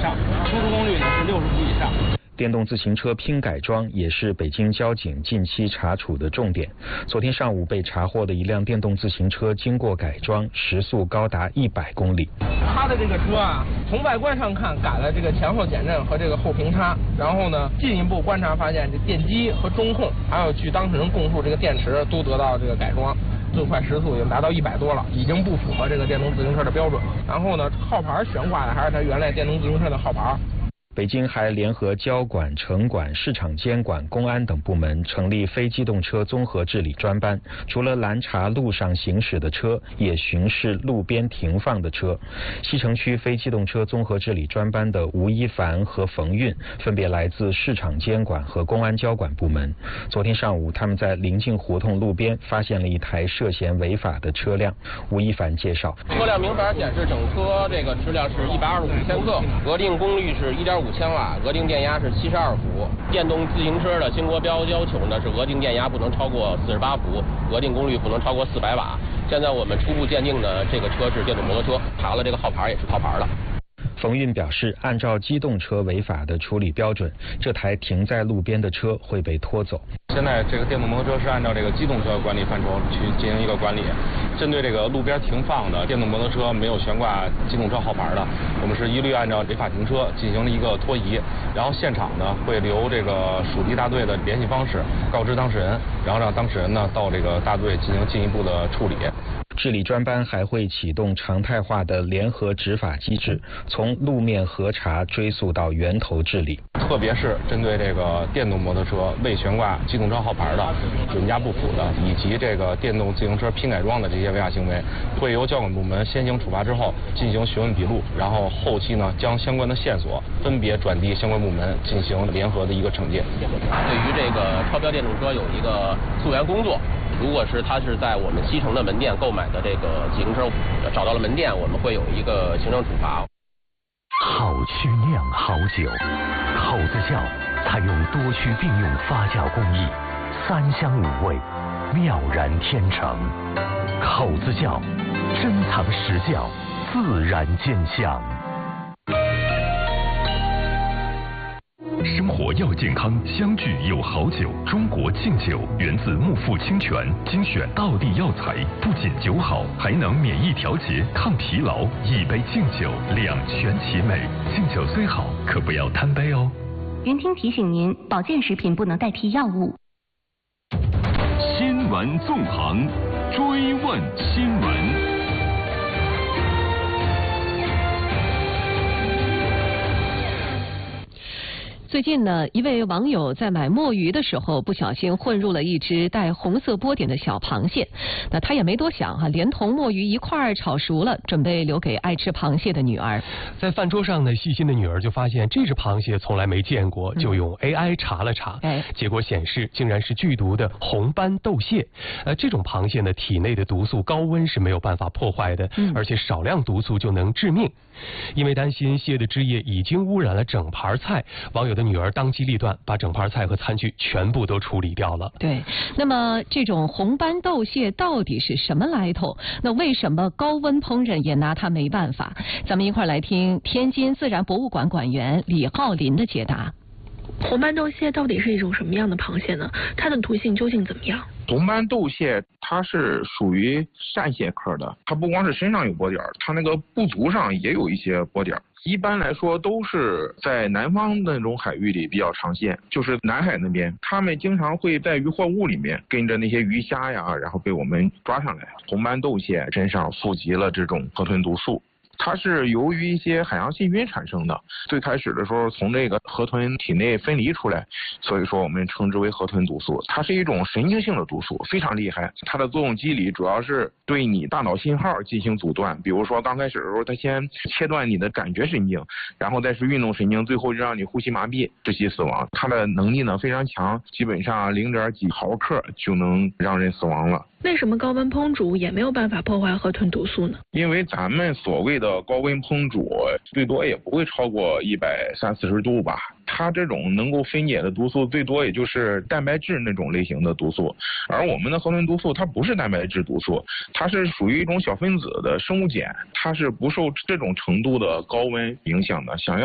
上，输出功率呢是60伏以上。 电动自行车拼改装也是北京交警近期查处的重点。昨天上午被查获的一辆电动自行车经过改装，时速高达100公里。 它的这个车啊，从外观上看改了这个前后减震和这个后平叉，然后呢进一步观察发现，这电机和中控还有据当事人供述，这个电池都得到这个改装。最快时速已经达到100多了，已经不符合这个电动自行车的标准。然后呢，号牌悬挂的还是它原来电动自行车的号牌。 北京还联合交管、城管、市场监管、公安等部门成立非机动车综合治理专班，除了拦查路上行驶的车，也巡视路边停放的车。西城区非机动车综合治理专班的吴一凡和冯运分别来自市场监管和公安交管部门。昨天上午，他们在临近胡同路边发现了一台涉嫌违法的车辆。吴一凡介绍， 车辆明牌显示整车这个质量是125千克，额定功率是1.5千瓦，额定电压是72伏。电动自行车的新国标要求呢是额定电压不能超过48伏，额定功率不能超过400瓦。现在我们初步鉴定呢，这个车是电动摩托车，查了这个号牌也是套牌的。 冯运表示，按照机动车违法的处理标准，这台停在路边的车会被拖走。 现在这个电动摩托车是按照这个机动车管理范畴去进行一个管理，针对这个路边停放的电动摩托车没有悬挂机动车号牌的，我们是一律按照违法停车进行了一个拖移，然后现场呢会留这个属地大队的联系方式，告知当事人，然后让当事人呢到这个大队进行进一步的处理。 治理专班还会启动常态化的联合执法机制，从路面核查追溯到源头治理。 特别是针对这个电动摩托车未悬挂机动车号牌的、准驾不符的，以及这个电动自行车拼改装的这些违法行为，会由交管部门先行处罚之后进行询问笔录，然后后期呢将相关的线索分别转递相关部门进行联合的一个惩戒。 对于这个超标电动车有一个溯源工作。如果是他是在我们西城的门店购买的这个自行车，找到了门店，我们会有一个行政处罚。 好曲酿好酒，口子窖采用多区并用发酵工艺，3香5味，妙然天成。口子窖珍藏实窖，自然见香。 生活要健康，相聚有好酒。中国敬酒源自木富清泉，精选道地药材，不仅酒好，还能免疫调节、抗疲劳。一杯敬酒，两全其美。敬酒虽好，可不要贪杯哦。 云听提醒您，保健食品不能代替药物。 新闻纵横，追问新闻。 最近呢，一位网友在买墨鱼的时候，不小心混入了一只带红色波点的小螃蟹。那他也没多想哈，连同墨鱼一块儿炒熟了，准备留给爱吃螃蟹的女儿。 在饭桌上呢，细心的女儿就发现这只螃蟹从来没见过，就用 AI 查了查，结果显示竟然是剧毒的红斑斗蟹。这种螃蟹呢，体内的毒素高温是没有办法破坏的，而且少量毒素就能致命。因为担心蟹的汁液已经污染了整盘菜，网友的女儿当机立断，把整盘菜和餐具全部都处理掉了。 对，那么这种红斑斗蟹到底是什么来头？那为什么高温烹饪也拿它没办法？咱们一块来听天津自然博物馆馆员李浩林的解答。 红斑斗蟹到底是一种什么样的螃蟹呢？它的毒性究竟怎么样？ 红斑斗蟹它是属于扇蟹科的，它不光是身上有波点，它那个部足上也有一些波点。一般来说都是在南方那种海域里比较常见，就是南海那边，它们经常会在渔获物里面跟着那些鱼虾呀，然后被我们抓上来。红斑斗蟹身上富集了这种河豚毒素。它是由于一些海洋细菌产生的，最开始的时候从这个河豚体内分离出来，所以说我们称之为河豚毒素。它是一种神经性的毒素，非常厉害。它的作用机理主要是对你大脑信号进行阻断，比如说刚开始的时候，它先切断你的感觉神经，然后再是运动神经，最后就让你呼吸麻痹，窒息死亡。它的能力呢非常强，基本上0.几毫克就能让人死亡了。 为什么高温烹煮也没有办法破坏河豚毒素呢？ 因为咱们所谓的高温烹煮最多也不会超过130-140度吧，它这种能够分解的毒素最多也就是蛋白质那种类型的毒素，而我们的河豚毒素它不是蛋白质毒素，它是属于一种小分子的生物碱，它是不受这种程度的高温影响的。想要